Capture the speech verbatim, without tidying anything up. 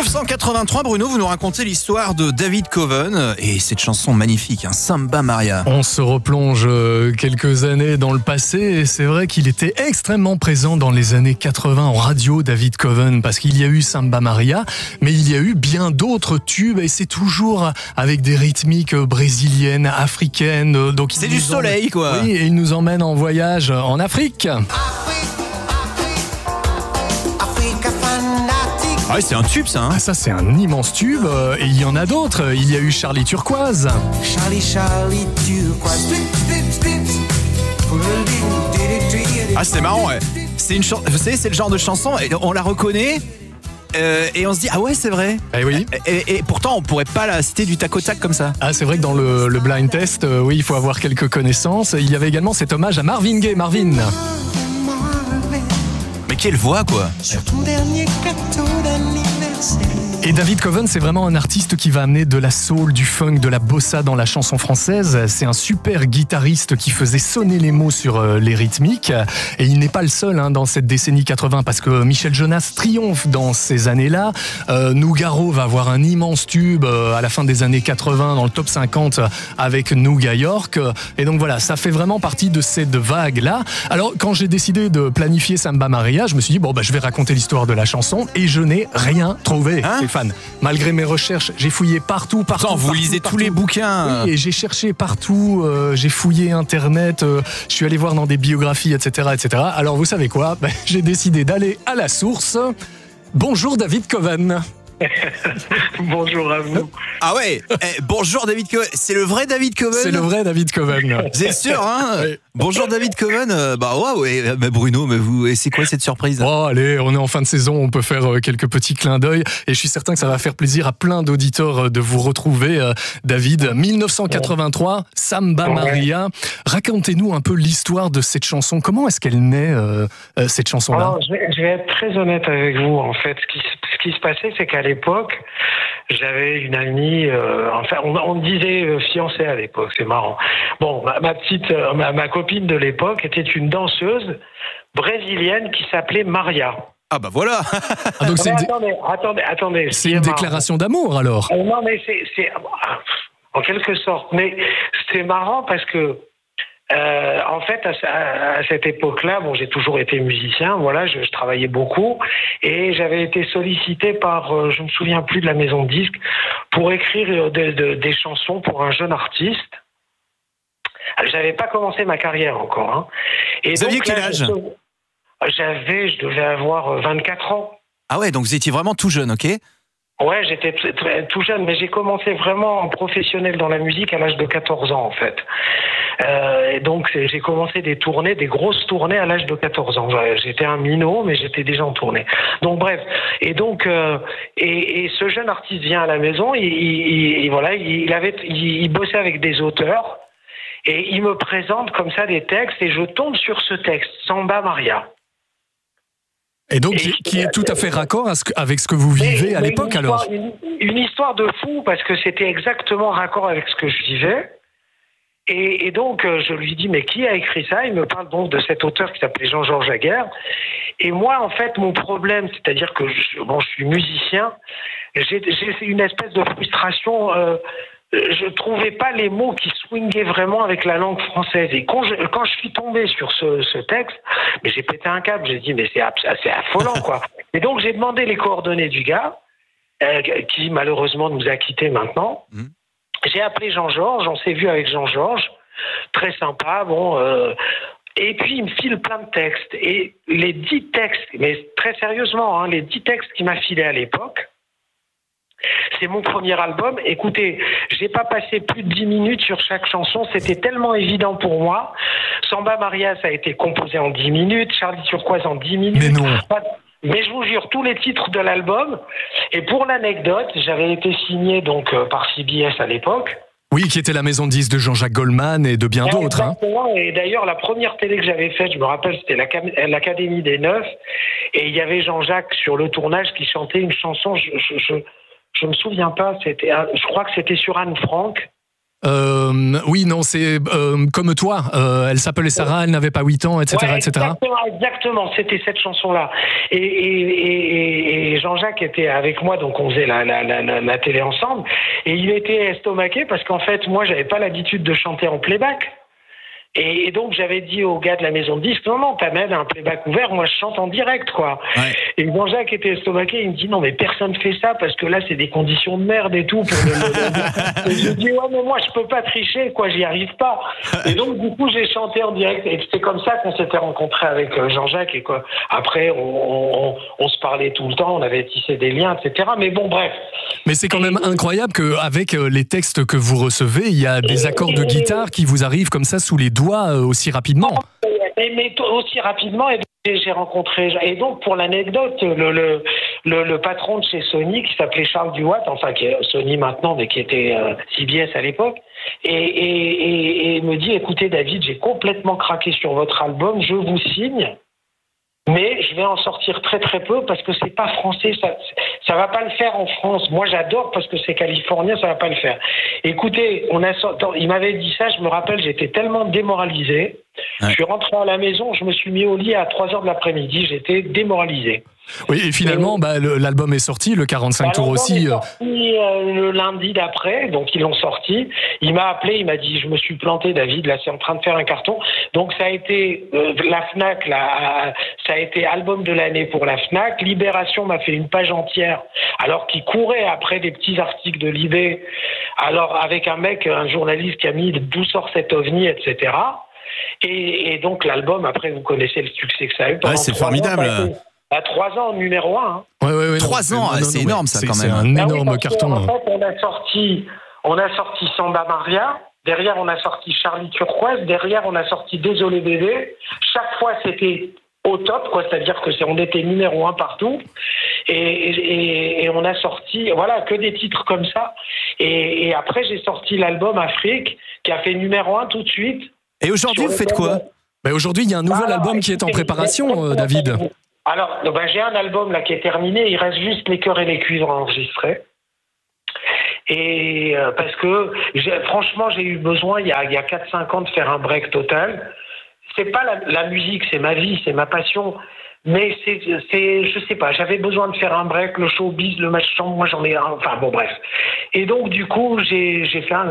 dix-neuf cent quatre-vingt-trois, Bruno, vous nous racontez l'histoire de David Coven et cette chanson magnifique, hein, Samba Maria. On se replonge quelques années dans le passé et c'est vrai qu'il était extrêmement présent dans les années quatre-vingts en radio, David Coven, parce qu'il y a eu Samba Maria, mais il y a eu bien d'autres tubes et c'est toujours avec des rythmiques brésiliennes, africaines. Donc c'est du soleil, emmène... quoi. Oui, et il nous emmène en voyage en Afrique. Ah ouais, c'est un tube, ça. Hein. Ah, ça, c'est un immense tube. Euh, et il y en a d'autres. Il y a eu Charlie Turquoise. Charlie, Charlie Turquoise. Ah, c'est marrant, ouais. C'est une chan... Vous savez, c'est le genre de chanson, on la reconnaît. Euh, et on se dit, ah ouais, c'est vrai. Eh oui. Et, et, et pourtant, on pourrait pas la citer du tac au tac comme ça. Ah, c'est vrai que dans le, le blind test, euh, oui, il faut avoir quelques connaissances. Il y avait également cet hommage à Marvin Gaye. Marvin. Mais quelle voix, quoi. Sur ton dernier gâteau d'anniversaire. Et David Coven, c'est vraiment un artiste qui va amener de la soul, du funk, de la bossa dans la chanson française. C'est un super guitariste qui faisait sonner les mots sur euh, les rythmiques. Et il n'est pas le seul hein, dans cette décennie quatre-vingts, parce que Michel Jonas triomphe dans ces années-là. Euh, Nougaro va avoir un immense tube euh, à la fin des années quatre-vingts dans le top cinquante avec Nouga York. Et donc voilà, ça fait vraiment partie de cette vague-là. Alors, quand j'ai décidé de planifier Samba Maria, je me suis dit, bon, bah, je vais raconter l'histoire de la chanson et je n'ai rien trouvé. Hein ? Malgré mes recherches, j'ai fouillé partout, partout. Attends, vous partout, lisez partout. tous les bouquins. Oui, et j'ai cherché partout, euh, j'ai fouillé Internet, euh, je suis allé voir dans des biographies, et cetera, et cetera. Alors vous savez quoi ? Ben, j'ai décidé d'aller à la source. Bonjour David Coven. Bonjour à vous. Ah ouais, eh, bonjour David Coven. C'est le vrai David Coven ? C'est le vrai David Coven. Vous êtes sûr, hein ? Oui. Bonjour David Coven. Euh, bah waouh, et, mais Bruno, mais vous, et c'est quoi cette surprise ? Oh allez, on est en fin de saison, on peut faire quelques petits clins d'œil et je suis certain que ça va faire plaisir à plein d'auditeurs de vous retrouver, euh, David. dix-neuf cent quatre-vingt-trois, Samba Maria. Racontez-nous un peu l'histoire de cette chanson. Comment est-ce qu'elle naît, euh, euh, cette chanson-là ? Alors, je, vais, je vais être très honnête avec vous. En fait, ce qui, ce qui se passait, c'est qu'à l'époque, j'avais une amie, euh, enfin, on, on me disait euh, fiancée à l'époque, c'est marrant. Bon, ma, ma petite, euh, ma, ma copine de l'époque était une danseuse brésilienne qui s'appelait Maria. Ah bah voilà. Ah, donc c'est une, dé- attendez, attendez, attendez. c'est une déclaration d'amour alors. Euh, non, mais c'est, c'est en quelque sorte. Mais c'est marrant parce que Euh, en fait, à, à, à cette époque-là, bon, j'ai toujours été musicien, voilà, je, je travaillais beaucoup et j'avais été sollicité par, euh, je me souviens plus de la maison de disques, pour écrire de, de, des chansons pour un jeune artiste. J'avais pas commencé ma carrière encore. Hein. Et vous aviez donc, quel là, âge ? je, J'avais, je devais avoir vingt-quatre ans. Ah ouais, donc vous étiez vraiment tout jeune, ok ? Ouais, j'étais t- t- tout jeune, mais j'ai commencé vraiment en professionnel dans la musique à l'âge de quatorze ans, en fait. Euh, et donc, c'est, j'ai commencé des tournées, des grosses tournées à l'âge de quatorze ans. J'étais un minot, mais j'étais déjà en tournée. Donc, bref. Et donc, euh, et, et ce jeune artiste vient à la maison, il, il, il voilà, il, avait, il, il bossait avec des auteurs, et il me présente comme ça des textes, et je tombe sur ce texte, Samba Maria. Et donc, Et qui est tout à fait raccord à ce que- avec ce que vous vivez Mais- à mais l'époque une alors. histoire, une, une histoire de fou, parce que c'était exactement raccord avec ce que je vivais. Et, et donc, euh, je lui dis, mais qui a écrit ça ? Il me parle donc de cet auteur qui s'appelait Jean-Georges Aguerre. Et moi, en fait, mon problème, c'est-à-dire que je, bon, je suis musicien, j'ai, j'ai une espèce de frustration. Euh, je trouvais pas les mots qui swingaient vraiment avec la langue française. Et quand je, quand je suis tombé sur ce, ce texte, mais j'ai pété un câble. J'ai dit, mais c'est, c'est affolant, quoi. Et donc, j'ai demandé les coordonnées du gars, euh, qui malheureusement nous a quittés maintenant. Mmh. J'ai appelé Jean-Georges, on s'est vu avec Jean-Georges, très sympa, bon... Euh, et puis, il me file plein de textes. Et les dix textes, mais très sérieusement, hein, les dix textes qu'il m'a filés à l'époque, c'est mon premier album. Écoutez, j'ai pas passé plus de dix minutes sur chaque chanson. C'était tellement évident pour moi. Samba Maria, ça a été composé en dix minutes. Charlie Turquoise en dix minutes. Mais non. Mais je vous jure, tous les titres de l'album. Et pour l'anecdote, j'avais été signé donc euh, par C B S à l'époque. Oui, qui était la maison de disques de Jean-Jacques Goldman et de bien Ouais, d'autres. Hein. Et d'ailleurs, la première télé que j'avais faite, je me rappelle, c'était l'Académie des Neufs. Et il y avait Jean-Jacques sur le tournage qui chantait une chanson, je, je, je, je me souviens pas, c'était, je crois que c'était sur Anne Frank. Euh, oui, non, c'est euh, comme toi. Euh, elle s'appelait Sarah, elle n'avait pas huit ans, et cetera, Ouais, et cetera. exactement, exactement, c'était cette chanson-là. Et, et, et, et Jean-Jacques était avec moi, donc on faisait la, la, la, la télé ensemble. Et il était estomaqué parce qu'en fait, moi, j'avais pas l'habitude de chanter en playback. Et, et donc, j'avais dit au gars de la maison de disques, non, non, t'amènes un playback ouvert, moi, je chante en direct, quoi. Ouais. Et Jean-Jacques était estomaqué, il me dit, non, mais personne fait ça parce que là, c'est des conditions de merde et tout. Pour le, le, le... Et je lui dis, ouais, mais moi, je peux pas tricher, quoi, j'y arrive pas. Et donc, du coup, j'ai chanté en direct. Et c'est comme ça qu'on s'était rencontrés avec Jean-Jacques. Et quoi. Après, on, on, on se parlait tout le temps, on avait tissé des liens, et cetera. Mais bon, bref. Mais c'est quand même incroyable qu'avec les textes que vous recevez, il y a des accords de guitare qui vous arrivent comme ça sous les doigts aussi rapidement. Mais, mais aussi rapidement, et j'ai rencontré. Et donc, pour l'anecdote, le, le, le, le patron de chez Sony, qui s'appelait Charles Duwatt, enfin, qui est Sony maintenant, mais qui était euh, C B S à l'époque, et, et, et, et me dit, écoutez, David, j'ai complètement craqué sur votre album, je vous signe. Mais je vais en sortir très très peu parce que c'est pas français, ça ça va pas le faire en France. Moi j'adore parce que c'est californien, ça va pas le faire. Écoutez, on a il m'avait dit ça, je me rappelle, j'étais tellement démoralisé. Ouais. Je suis rentré à la maison, je me suis mis au lit à trois heures de l'après-midi, j'étais démoralisé. Oui, et finalement, et, bah, le, l'album est sorti, le quarante-cinq bah, tours aussi. Est sorti, euh, le lundi d'après, donc ils l'ont sorti. Il m'a appelé, il m'a dit, je me suis planté, David, là c'est en train de faire un carton. Donc ça a été euh, la Fnac, là, ça a été album de l'année pour la Fnac. Libération m'a fait une page entière, alors qu'il courait après des petits articles de Libé. Alors avec un mec, un journaliste qui a mis d'où sort cet ovni, et cetera. Et, et donc l'album, après vous connaissez le succès que ça a eu. Ouais, c'est formidable. À trois ans en numéro un. Hein. Ouais, ouais, ouais, trois ans, c'est énorme ça quand même. C'est un énorme ah oui, carton. En fait, on a sorti, on a sorti Samba Maria. Derrière, on a sorti Charlie Turquoise. Derrière, on a sorti Désolé bébé. Chaque fois, c'était au top, quoi. C'est-à-dire que c'est, on était numéro un partout. Et, et, et on a sorti, voilà, que des titres comme ça. Et, et après, j'ai sorti l'album Afrique, qui a fait numéro un tout de suite. Et aujourd'hui, vous faites quoi? Bah aujourd'hui, il y a un nouvel ah, album qui est en préparation, euh, David. Alors, ben, j'ai un album là qui est terminé, il reste juste les chœurs et les cuivres à enregistrer. Et euh, parce que j'ai, franchement, j'ai eu besoin il y a, il y a quatre cinq ans de faire un break total. C'est pas la, la musique, c'est ma vie, c'est ma passion. Mais c'est, c'est, je sais pas, j'avais besoin de faire un break, le showbiz, le machin, moi j'en ai un, enfin bon bref. Et donc du coup, j'ai, j'ai fait un